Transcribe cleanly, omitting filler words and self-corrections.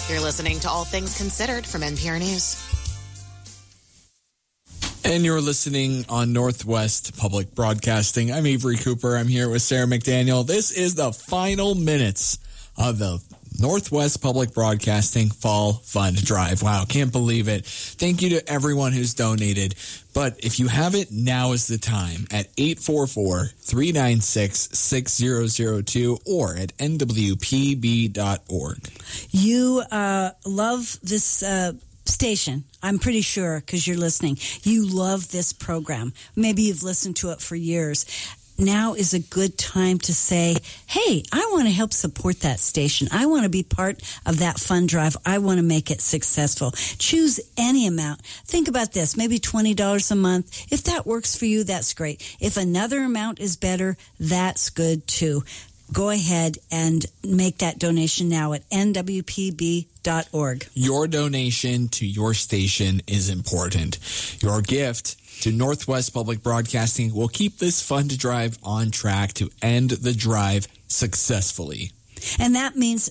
You're listening to All Things Considered from NPR News. And you're listening on Northwest Public Broadcasting. I'm Avery Cooper. I'm here with Sarah McDaniel. This is the final minutes of the Northwest Public Broadcasting Fall Fund Drive. Wow, can't believe it. Thank you to everyone who's donated. But if you haven't, now is the time at 844-396-6002 or at nwpb.org. You love this station, I'm pretty sure, because you're listening. You love this program. Maybe you've listened to it for years. Now is a good time to say, hey, I want to help support that station. I want to be part of that fund drive. I want to make it successful. Choose any amount. Think about this, maybe $20 a month. If that works for you, that's great. If another amount is better, that's good too. Go ahead and make that donation now at nwpb.org. Your donation to your station is important. Your gift to Northwest Public Broadcasting will keep this fund drive on track to end the drive successfully. And that means